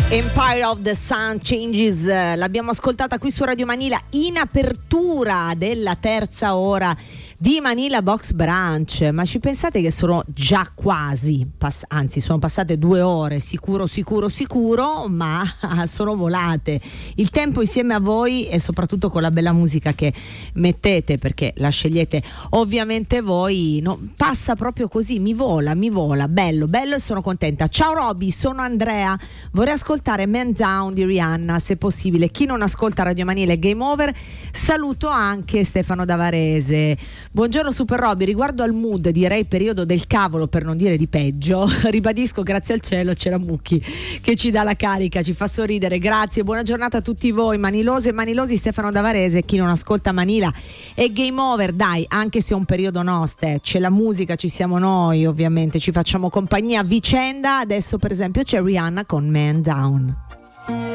Empire of the Sun Changes, l'abbiamo ascoltata qui su Radio Manila in apertura della terza ora di Manila Box Brunch. Ma ci pensate che sono già quasi, anzi sono passate 2 ore, sicuro, ma sono volate. Il tempo insieme a voi e soprattutto con la bella musica che mettete, perché la scegliete ovviamente voi, no, passa proprio così, mi vola, bello e sono contenta. Ciao Roby, sono Andrea, vorrei ascoltare Man Down di Rihanna se possibile. Chi non ascolta Radio Manila è game over. Saluto anche Stefano Davarese. Buongiorno Super Roby, riguardo al mood direi periodo del cavolo, per non dire di peggio. Ribadisco, grazie al cielo c'è la Mucchi che ci dà la carica, ci fa sorridere. Grazie, buona giornata a tutti voi manilose e manilosi. Stefano Davarese. Chi non ascolta Manila è game over, dai, anche se è un periodo nostro, c'è la musica, ci siamo noi, ovviamente ci facciamo compagnia a vicenda. Adesso per esempio c'è Rihanna con Man Down.